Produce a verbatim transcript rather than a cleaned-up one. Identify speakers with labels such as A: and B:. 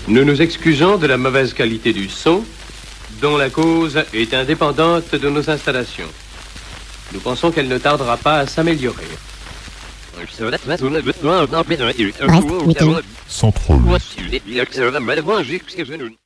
A: Nous nous excusons de la mauvaise qualité du son, dont la cause est indépendante de nos installations. Nous pensons qu'elle ne tardera pas à s'améliorer.
B: Centre